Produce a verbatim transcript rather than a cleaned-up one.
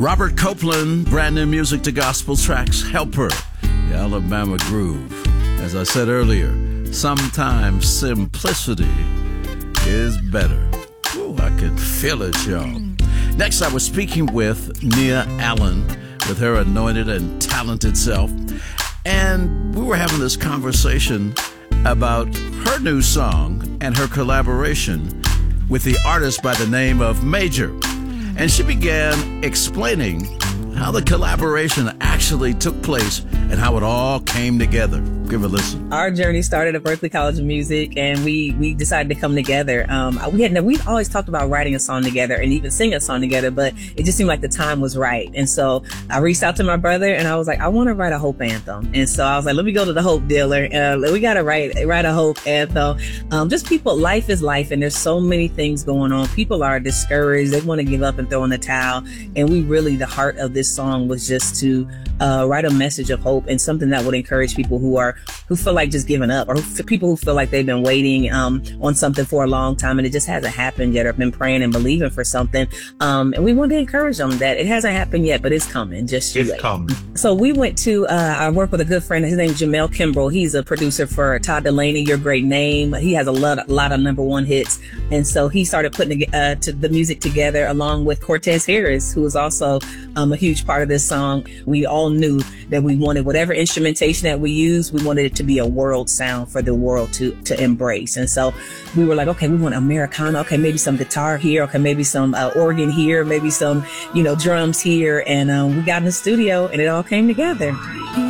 Robert Copeland, brand new music to gospel tracks, Helper, the Alabama Groove. As I said earlier, sometimes simplicity is better. Ooh, I can feel it, y'all. Next, I was speaking with Nia Allen with her anointed and talented self, and we were having this conversation about her new song and her collaboration with the artist by the name of Major. And she began explaining how the collaboration actually took place and how it all came together. Give a listen. Our journey started at Berklee College of Music, and we we decided to come together. Um, we had we'd always talked about writing a song together and even sing a song together, but it just seemed like the time was right. And so I reached out to my brother, and I was like, I want to write a hope anthem. And so I was like, let me go to the Hope dealer. Uh, we got to write write a hope anthem. Um, just people, life is life, and there's so many things going on. People are discouraged; they want to give up and throw in the towel. And we really, the heart of this song was just to uh, write a message of hope and something that would encourage people who are who feel like just giving up, or who, people who feel like they've been waiting um, on something for a long time and it just hasn't happened yet, or been praying and believing for something. Um, and we want to encourage them that it hasn't happened yet, but it's coming. Just it's late. coming. So we went to, uh, I work with a good friend. His name is Jamel Kimbrell. He's a producer for Todd Delaney, Your Great Name. He has a lot, a lot of number one hits. And so he started putting uh, to the music together along with Cortez Harris, who is also um, a huge part of this song. We all knew that we wanted whatever instrumentation that we use, we wanted it to be a world sound for the world to, to embrace. And so we were like, okay, we want Americana. Okay, maybe some guitar here. Okay, maybe some uh, organ here. Maybe some, you know, drums here. And um, we got in the studio and it all came together.